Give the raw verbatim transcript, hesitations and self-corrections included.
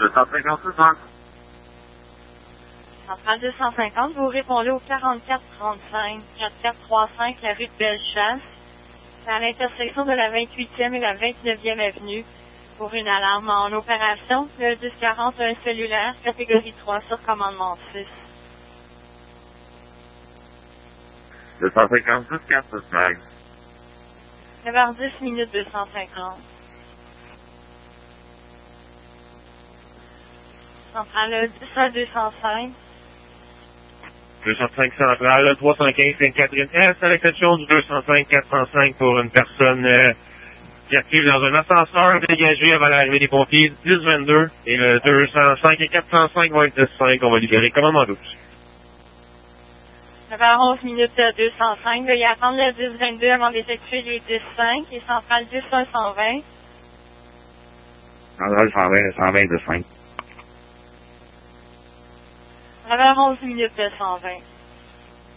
deux cent cinquante-six ans. Centrale deux cent cinquante, vous répondez au quarante-quatre trente-cinq, quarante-quatre trente-cinq, la rue de Bellechasse. C'est à l'intersection de la vingt-huitième et la vingt-neuvième avenue. Pour une alarme en opération, le dix quarante, un cellulaire, catégorie trois sur commandement six. deux cent cinquante-six, quatre cent cinq. neuf heures dix minutes deux cent cinquante. Centrale dix à deux cent cinq. deux cent cinq centrale, trois cent quinze Sainte-Catherine-Est, à l'exception du deux cent cinq quatre cent cinq pour une personne euh, qui active dans un ascenseur dégagé avant l'arrivée des pompiers, dix vingt-deux, et le deux cent cinq et quatre cent cinq vont être dix cinq, on va libérer commandement douze. neuf heures onze minutes deux cent cinq, veuillez attendre le dix vingt-deux avant d'effectuer le dix cinq et centrale dix un cent vingt. Centrale cent vingt, cent vingt, dix cinq. neuf heures onze minutes deux cent vingt.